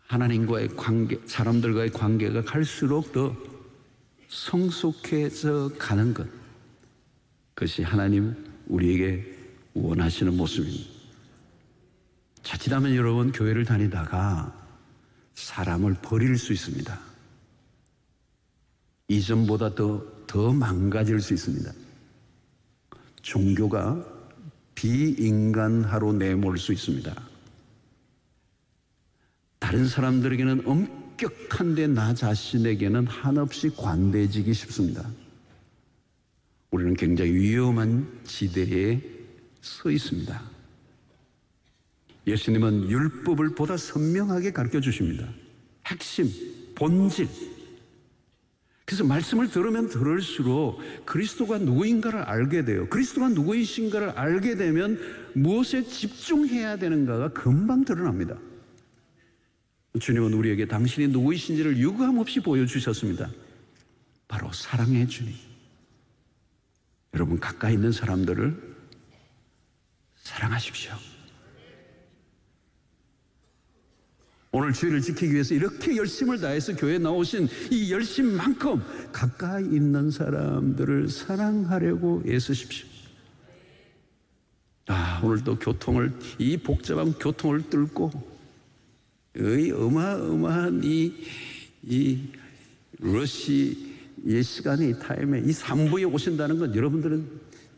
하나님과의 관계, 사람들과의 관계가 갈수록 더 성숙해져 가는 것, 그것이 하나님 우리에게 원하시는 모습입니다. 자칫하면 여러분, 교회를 다니다가 사람을 버릴 수 있습니다. 이전보다 더 망가질 수 있습니다. 종교가 비인간화로 내몰 수 있습니다. 다른 사람들에게는 엄격한데 나 자신에게는 한없이 관대해지기 쉽습니다. 우리는 굉장히 위험한 지대에 서 있습니다. 예수님은 율법을 보다 선명하게 가르쳐 주십니다. 핵심, 본질. 그래서 말씀을 들으면 들을수록 그리스도가 누구인가를 알게 돼요. 그리스도가 누구이신가를 알게 되면 무엇에 집중해야 되는가가 금방 드러납니다. 주님은 우리에게 당신이 누구이신지를 유감없이 보여주셨습니다. 바로 사랑의 주님. 여러분, 가까이 있는 사람들을 사랑하십시오. 오늘 주일을 지키기 위해서 이렇게 열심을 다해서 교회에 나오신 이 열심만큼 가까이 있는 사람들을 사랑하려고 애쓰십시오. 오늘 또 이 복잡한 교통을 뚫고 이 어마어마한 이 러시의 시간에, 이 타임에, 이 3부에 오신다는 건 여러분들은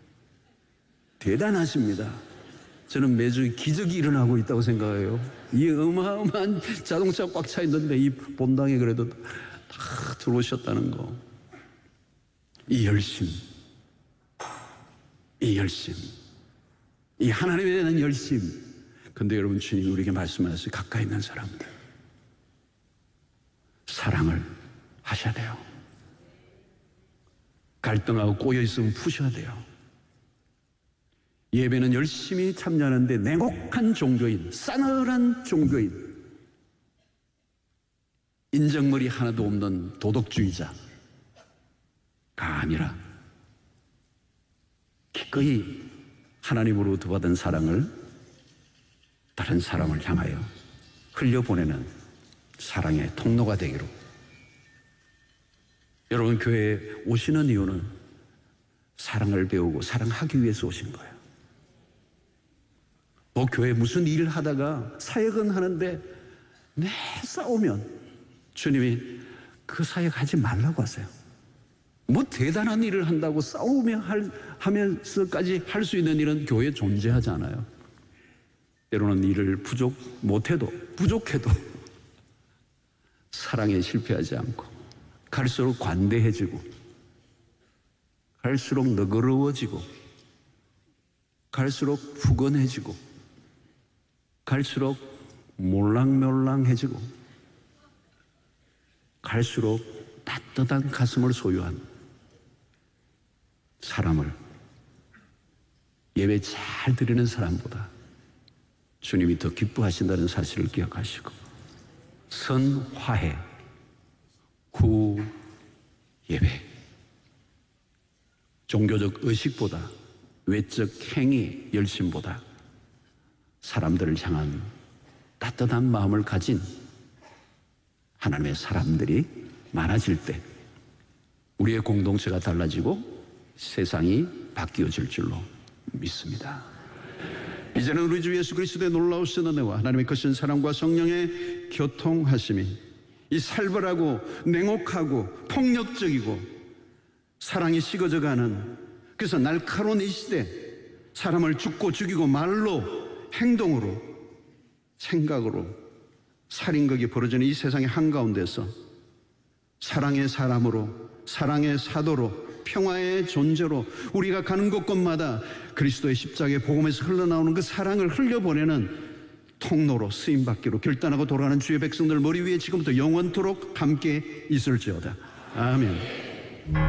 대단하십니다. 저는 매주 기적이 일어나고 있다고 생각해요. 이 어마어마한 자동차 꽉 차 있는데 이 본당에 그래도 다 들어오셨다는 거. 이 열심, 이 하나님에 대한 열심. 근데 여러분, 주님이 우리에게 말씀하셨어요. 가까이 있는 사람들 사랑을 하셔야 돼요. 갈등하고 꼬여있으면 푸셔야 돼요. 예배는 열심히 참여하는데 냉혹한 종교인, 싸늘한 종교인, 인정머리 하나도 없는 도덕주의자가 아니라 기꺼이 하나님으로부터 받은 사랑을 다른 사람을 향하여 흘려보내는 사랑의 통로가 되기로. 여러분, 교회에 오시는 이유는 사랑을 배우고 사랑하기 위해서 오신 거예요. 교회에 무슨 일을 하다가 사역은 하는데 매 싸우면 주님이 그 사역 하지 말라고 하세요. 뭐 대단한 일을 한다고 하면서까지 할 수 있는 일은 교회에 존재하지 않아요. 때로는 일을 부족해도 사랑에 실패하지 않고 갈수록 관대해지고 갈수록 너그러워지고 갈수록 푸근해지고 갈수록 몰랑몰랑해지고 갈수록 따뜻한 가슴을 소유한 사람을 예배 잘 드리는 사람보다 주님이 더 기뻐하신다는 사실을 기억하시고 선화해 후 예배, 종교적 의식보다 외적 행위 열심보다 사람들을 향한 따뜻한 마음을 가진 하나님의 사람들이 많아질 때 우리의 공동체가 달라지고 세상이 바뀌어질 줄로 믿습니다. 이제는 우리 주 예수 그리스도의 놀라우신 은혜와 하나님의 크신 사랑과 성령의 교통하심이 이 살벌하고 냉혹하고 폭력적이고 사랑이 식어져가는, 그래서 날카로운 이 시대, 사람을 죽고 죽이고 말로 행동으로 생각으로 살인극이 벌어지는 이 세상의 한가운데서 사랑의 사람으로, 사랑의 사도로, 평화의 존재로 우리가 가는 곳곳마다 그리스도의 십자가의 복음에서 흘러나오는 그 사랑을 흘려보내는 통로로 쓰임받기로 결단하고 돌아가는 주의 백성들 머리 위에 지금부터 영원토록 함께 있을지어다. 아멘.